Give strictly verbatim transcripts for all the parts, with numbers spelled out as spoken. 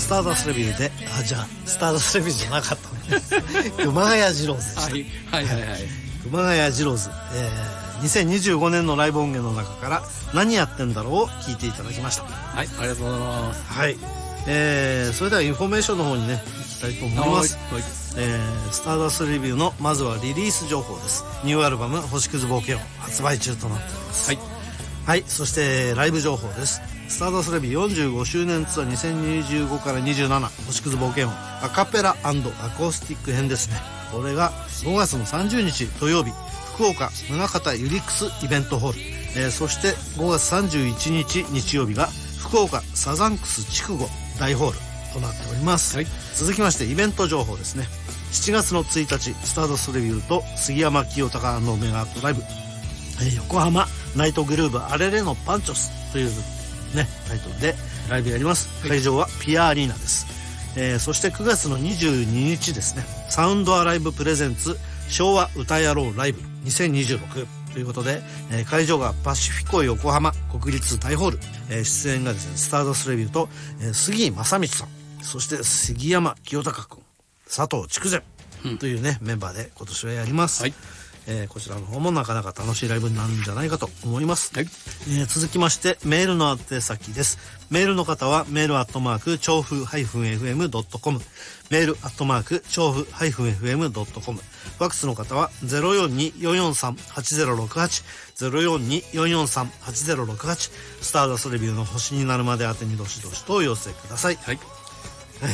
スターダストレビューで、あ、じゃあスターダストレビューじゃなかったね熊谷二郎ズでした。 はいはいはいはい。 熊谷二郎ズ、えー、にせんにじゅうごねんのライブ音源の中から何やってんだろうを聞いていただきました。 はい、ありがとうございます。 はい、えー、それではインフォメーションの方にね行きたいと思います。 はいはい、 えー、スターダストレビューのまずはリリース情報です。ニューアルバム星屑冒険王発売中となっております。 はい、 はい、そしてライブ情報です。スターダストレビューよんじゅうごしゅうねんツアーにせんにじゅうごからにじゅうなな星屑冒険王アカペラ&アコースティック編ですね。これがごがつのさんじゅうにち土曜日福岡宗像ユリックスイベントホール、えー、そしてごがつさんじゅういちにち日曜日が福岡サザンクス筑後大ホールとなっております。はい、続きましてイベント情報ですね。しちがつのついたちスターダストレビューと杉山清隆のメガアートライブ、えー、横浜ナイトグルーブアレレのパンチョスというねタイトルでライブやります。会場はピアアリーナです。えー、そしてくがつのにじゅうににちですね、サウンドアライブプレゼンツ昭和歌やろうライブにせんにじゅうろくということで、えー、会場がパシフィコ横浜国立大ホール、えー、出演がですねスターダストレビューと、えー、杉正道さん、そして杉山清隆君、佐藤筑前というね、うん、メンバーで今年はやります。はい、えー、こちらの方もなかなか楽しいライブになるんじゃないかと思います。はい、えー、続きましてメールの宛先です。メールの方はメールアットマーク調布 エフエムドットコム、 メールアットマーク調布 エフエムドットコム、 ファックスの方は ゼロよんに よんよんさん はちゼロろくはち ゼロよんに よんよんさん はちゼロろくはち、スターダストレビューの星になるまで宛てにどしどしとお寄せください。はい、はい、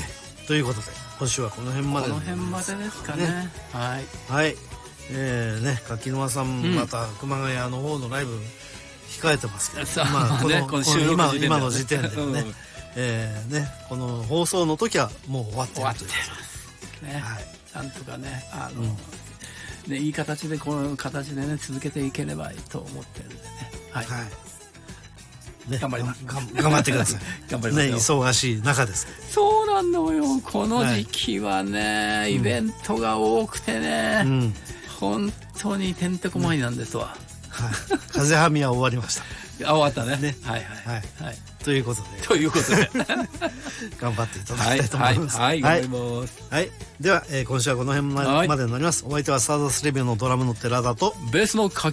ということで今週はこの辺までこの辺までですかね。ね、はい、 はい、えー、ね、柿沼さん、うん、また熊谷の方のライブ控えてますけど、まあこの、ね、この今, 今の時点でね、うん、えー、ね、この放送の時はもう終わってるということで、ね、はい、 なんとかね、あの、うん、ね、いい形でこの形でね続けていければいいと思ってるんでね、はい、はい、ね、頑張ります。 頑張ってください。頑張りますよ。ね、忙しい中ですけど。 そうなのよ。この時期はね、はい、イベントが多くてね、うん、本当にてんてこまいなんですわ。 はい、風はみは終わりました。 あ、終わったね。ね、 はいはいはい、はい、ということで。 ということで頑張っていただきたいと思います。 はい、はい、頑張ります。 はい、では、えー、今週はこの辺までになります。お相手はスターダストレビューのドラムの寺田とベースの柿